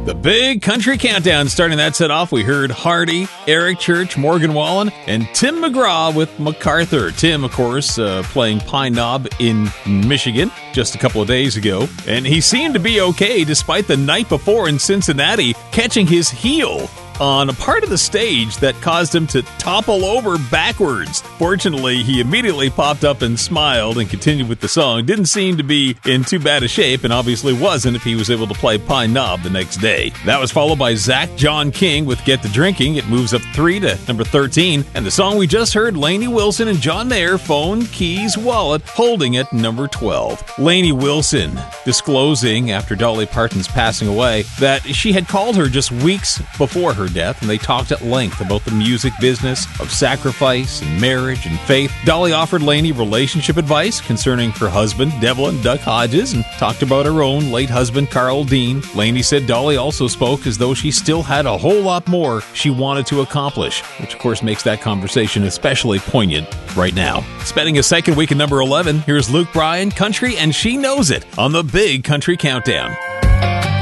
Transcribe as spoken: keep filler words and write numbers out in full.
The Big Country Countdown. Starting that set off, we heard Hardy, Eric Church, Morgan Wallen, and Tim McGraw with MacArthur. Tim, of course, uh, playing Pine Knob in Michigan just a couple of days ago. And he seemed to be okay despite the night before in Cincinnati catching his heel on a part of the stage that caused him to topple over backwards. Fortunately, he immediately popped up and smiled and continued with the song. Didn't seem to be in too bad a shape, and obviously wasn't if he was able to play Pine Knob the next day. That was followed by Zach John King with Get to Drinking. It moves up three to number thirteen. And the song we just heard, Lainey Wilson and John Mayer, Phone, Keys, Wallet, holding at number twelve. Lainey Wilson disclosing after Dolly Parton's passing away that she had called her just weeks before her death, and they talked at length about the music business of sacrifice and marriage and faith. Dolly offered Lainey relationship advice concerning her husband, Devlin Duck Hodges, and talked about her own late husband, Carl Dean. Lainey said Dolly also spoke as though she still had a whole lot more she wanted to accomplish, which of course makes that conversation especially poignant right now. Spending a second week at number eleven, here's Luke Bryan, Country, and She Knows It on the Big Country Countdown.